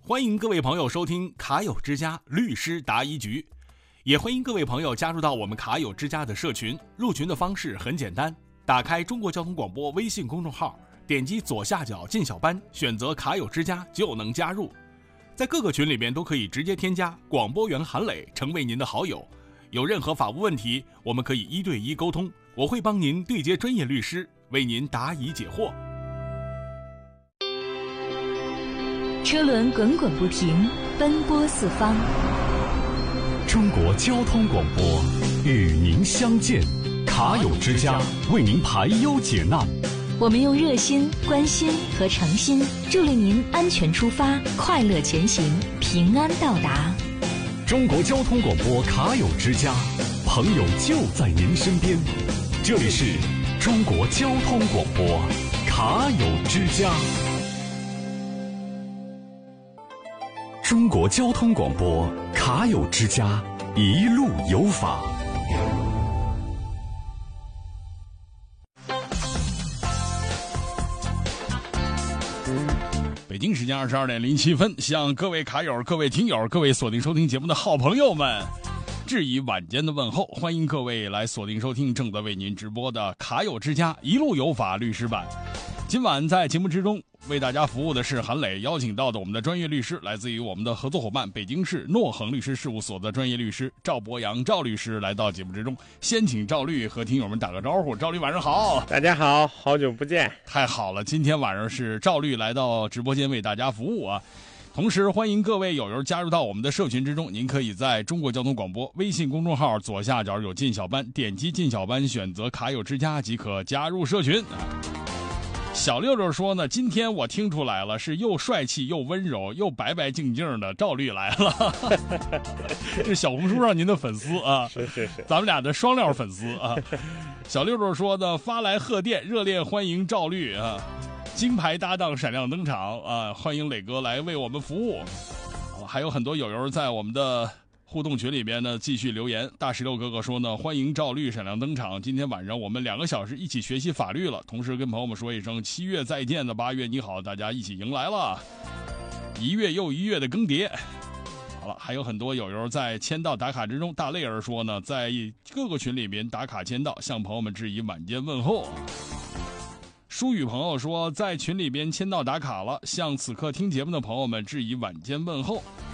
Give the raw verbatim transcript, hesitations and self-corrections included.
欢迎各位朋友收听卡友之家律师答疑局，也欢迎各位朋友加入到我们卡友之家的社群。入群的方式很简单，打开中国交通广播微信公众号，点击左下角进小班，选择卡友之家就能加入。在各个群里面都可以直接添加广播员韩磊成为您的好友，有任何法务问题，我们可以一对一沟通，我会帮您对接专业律师，为您答疑解惑。 车轮滚滚不停，奔波四方。 中国交通广播与您相见，卡友之家为您排忧解难。 我们用热心、关心和诚心，助力您安全出发，快乐前行，平安到达。 中国交通广播卡友之家，朋友就在您身边。这里是中国交通广播卡友之家。中国交通广播卡友之家，一路有法。 北京时间二十二点零七分，向各位卡友、各位听友、各位锁定收听节目的好朋友们，致以晚间的问候。欢迎各位来锁定收听正在为您直播的卡友之家一路有法律师版。今晚在节目之中为大家服务的是韩磊邀请到的我们的专业律师，来自于我们的合作伙伴北京市诺恒律师事务所的专业律师赵博洋赵律师来到节目之中。先请赵律和听友们打个招呼。赵律晚上好。 大家好，好久不见。 太好了，今天晚上是赵律来到直播间为大家服务啊。同时欢迎各位友友加入到我们的社群之中，您可以在中国交通广播微信公众号左下角有进小班，点击进小班选择卡友之家即可加入社群。小六六说呢，今天我听出来了，是又帅气又温柔又白白净净的赵律来了。这小红书上您的粉丝啊， 是是是， 咱们俩的双料粉丝啊。小六六说呢，发来贺电，热烈欢迎赵律啊，金牌搭档闪亮登场啊，欢迎磊哥来为我们服务。还有很多友友在我们的互动群里边呢继续留言。大石榴哥哥说呢，欢迎赵律闪亮登场，今天晚上我们两个小时一起学习法律了，同时跟朋友们说一声七月再见的八月你好，大家一起迎来了一月又一月的更迭。好了，还有很多友友在签到打卡之中。大泪儿说呢，在各个群里面打卡签到，向朋友们致以晚间问候。舒宇朋友说，在群里边签到打卡了，向此刻听节目的朋友们致以晚间问候。